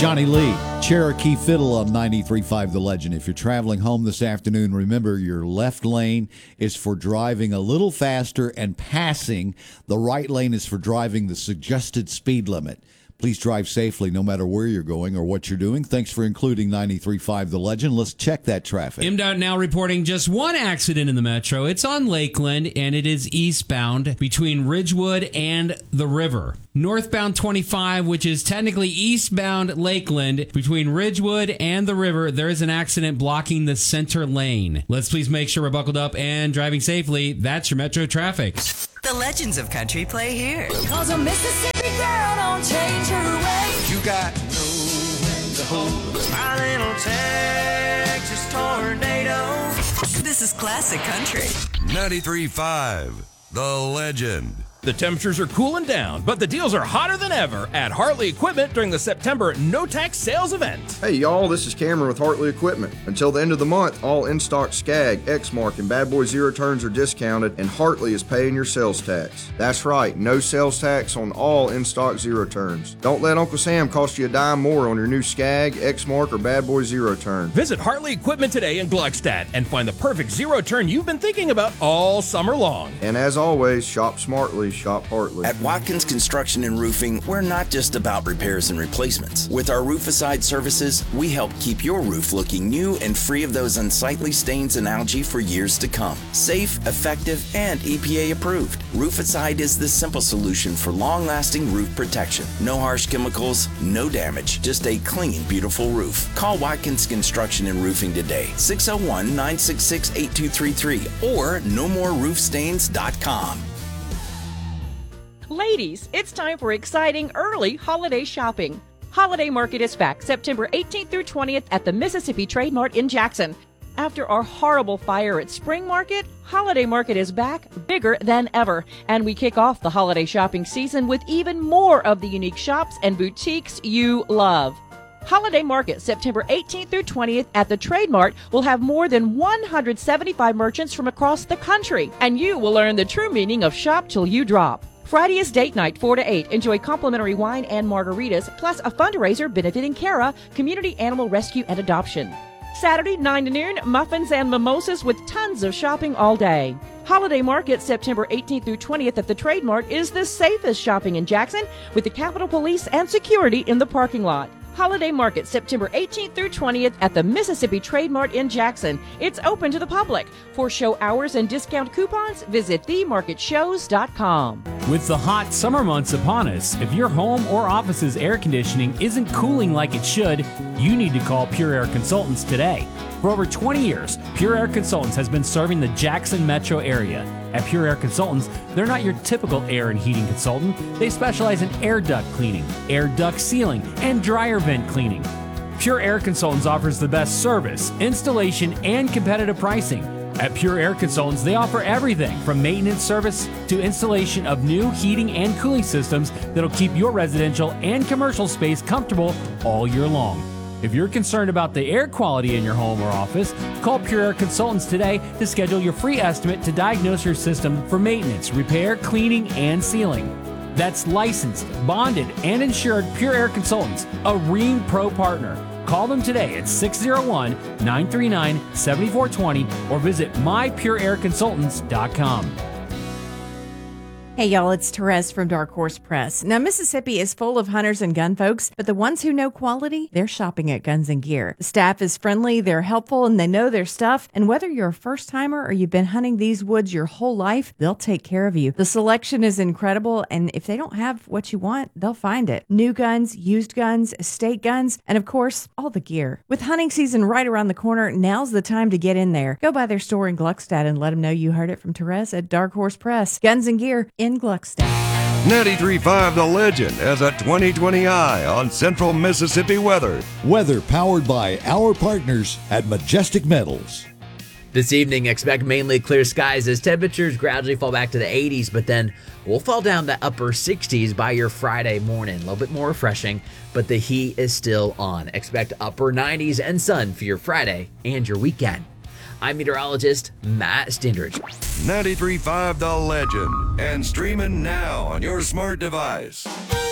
Johnny Lee, Cherokee Fiddle on 93.5 The Legend. If you're traveling home this afternoon, remember your left lane is for driving a little faster and passing. The right lane is for driving the suggested speed limit. Please drive safely no matter where you're going or what you're doing. Thanks for including 93.5 The Legend. Let's check that traffic. MDOT now reporting just one accident in the metro. It's on Lakeland, and it is eastbound between Ridgewood and the river. Northbound 25, which is technically eastbound Lakeland, between Ridgewood and the river, there is an accident blocking the center lane. Let's please make sure we're buckled up and driving safely. That's your metro traffic. The Legends of Country play here. Cause a Mississippi girl don't change her ways. You got to know when to hold my little Texas tornado. This is classic country. 93.5 The Legend. The temperatures are cooling down, but the deals are hotter than ever at Hartley Equipment during the September no-tax sales event. Hey y'all, this is Cameron with Hartley Equipment. Until the end of the month, all in-stock Skag, Exmark, and Bad Boy Zero Turns are discounted, and Hartley is paying your sales tax. That's right, no sales tax on all in-stock Zero Turns. Don't let Uncle Sam cost you a dime more on your new Skag, Exmark, or Bad Boy Zero Turn. Visit Hartley Equipment today in Gluckstadt and find the perfect zero turn you've been thinking about all summer long. And as always, shop smartly. Shop Hartley. At Watkins Construction and Roofing, we're not just about repairs and replacements. With our Rooficide services, we help keep your roof looking new and free of those unsightly stains and algae for years to come. Safe, effective, and EPA approved. Rooficide is the simple solution for long-lasting roof protection. No harsh chemicals, no damage, just a clean, beautiful roof. Call Watkins Construction and Roofing today, 601-966-8233 or nomoreroofstains.com. Ladies, it's time for exciting early holiday shopping. Holiday Market is back September 18th through 20th at the Mississippi Trade Mart in Jackson. After our horrible fire at Spring Market, Holiday Market is back bigger than ever. And we kick off the holiday shopping season with even more of the unique shops and boutiques you love. Holiday Market, September 18th through 20th at the Trade Mart, will have more than 175 merchants from across the country. And you will learn the true meaning of shop till you drop. Friday is date night, 4 to 8. Enjoy complimentary wine and margaritas, plus a fundraiser benefiting CARA, Community Animal Rescue and Adoption. Saturday, 9 to noon, muffins and mimosas with tons of shopping all day. Holiday Market, September 18th through 20th at the Trade Mart is the safest shopping in Jackson, with the Capitol Police and security in the parking lot. Holiday Market, September 18th through 20th at the Mississippi Trade Mart in Jackson. It's open to the public. For show hours and discount coupons, visit themarketshows.com. With the hot summer months upon us, if your home or office's air conditioning isn't cooling like it should, you need to call Pure Air Consultants today. For over 20 years, Pure Air Consultants has been serving the Jackson metro area. At Pure Air Consultants, they're not your typical air and heating consultant. They specialize in air duct cleaning, air duct sealing, and dryer vent cleaning. Pure Air Consultants offers the best service, installation, and competitive pricing. At Pure Air Consultants, they offer everything from maintenance service to installation of new heating and cooling systems that'll keep your residential and commercial space comfortable all year long. If you're concerned about the air quality in your home or office, call Pure Air Consultants today to schedule your free estimate to diagnose your system for maintenance, repair, cleaning, and sealing. That's licensed, bonded, and insured Pure Air Consultants, a Rheem Pro partner. Call them today at 601-939-7420 or visit mypureairconsultants.com. Hey y'all, it's Therese from Dark Horse Press. Now, Mississippi is full of hunters and gun folks, but the ones who know quality, they're shopping at Guns and Gear. The staff is friendly, they're helpful, and they know their stuff. And whether you're a first-timer or you've been hunting these woods your whole life, they'll take care of you. The selection is incredible, and if they don't have what you want, they'll find it. New guns, used guns, estate guns, and of course, all the gear. With hunting season right around the corner, now's the time to get in there. Go by their store in Gluckstadt and let them know you heard it from Therese at Dark Horse Press. Guns and Gear in Gluckstadt. 93.5 The Legend has a 20/20 eye on central Mississippi weather. Weather powered by our partners at Majestic Metals. This evening, expect mainly clear skies as temperatures gradually fall back to the 80s, but then we'll fall down to upper 60s by your Friday morning. A little bit more refreshing, but the heat is still on. Expect upper 90s and sun for your Friday and your weekend. I'm meteorologist Matt Stindridge. 93.5 The Legend and streaming now on your smart device.